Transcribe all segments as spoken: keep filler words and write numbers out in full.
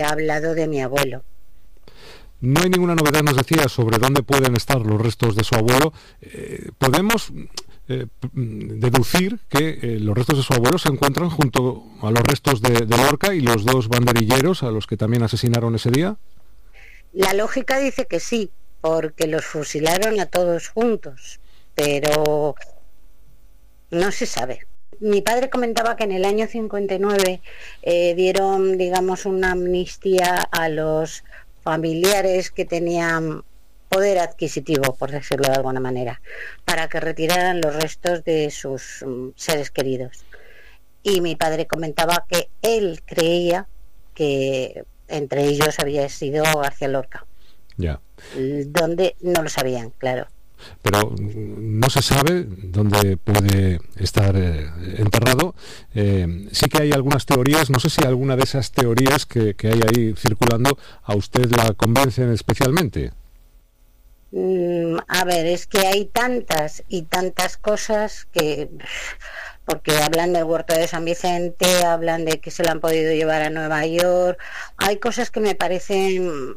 ha hablado de mi abuelo. No hay ninguna novedad, nos decía, sobre dónde pueden estar los restos de su abuelo. Eh, podemos eh, deducir que eh, los restos de su abuelo se encuentran junto a los restos de, de Lorca y los dos banderilleros a los que también asesinaron ese día. La lógica dice que sí, porque los fusilaron a todos juntos, pero no se sabe. Mi padre comentaba que en el año cincuenta y nueve eh, dieron, digamos, una amnistía a los familiares que tenían poder adquisitivo, por decirlo de alguna manera, para que retiraran los restos de sus um, seres queridos. Y mi padre comentaba que él creía que entre ellos había sido García Lorca. Ya. Donde no lo sabían, claro. Pero no se sabe dónde puede estar eh, enterrado. Eh, sí que hay algunas teorías, no sé si alguna de esas teorías que, que hay ahí circulando a usted la convencen especialmente. Mm, a ver, es que hay tantas y tantas cosas que... Porque hablan del huerto de San Vicente, hablan de que se lo han podido llevar a Nueva York. Hay cosas que me parecen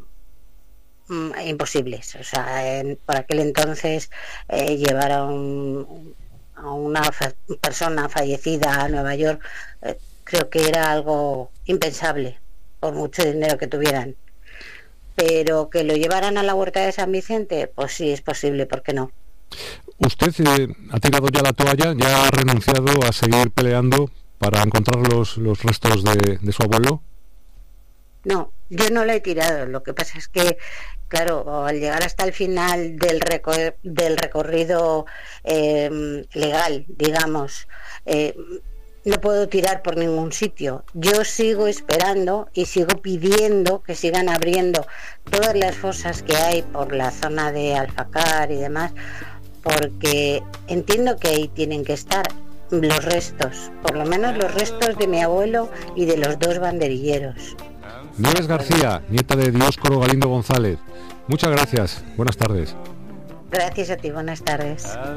imposibles. O sea, en, por aquel entonces eh, llevar a, un, a una fa- persona fallecida a Nueva York eh, creo que era algo impensable, por mucho dinero que tuvieran. Pero que lo llevaran a la huerta de San Vicente, pues sí es posible, ¿por qué no? ¿Usted eh, ha tirado ya la toalla, ya ha renunciado a seguir peleando para encontrar los, los restos de, de su abuelo? No, yo no la he tirado. Lo que pasa es que, claro, al llegar hasta el final del, recor- del recorrido eh, legal, digamos, eh, no puedo tirar por ningún sitio. Yo sigo esperando y sigo pidiendo que sigan abriendo todas las fosas que hay por la zona de Alfacar y demás, porque entiendo que ahí tienen que estar los restos, por lo menos los restos de mi abuelo y de los dos banderilleros. Nieves García, nieta de Dioscoro Galindo González. Muchas gracias. Buenas tardes. Gracias a ti, buenas tardes.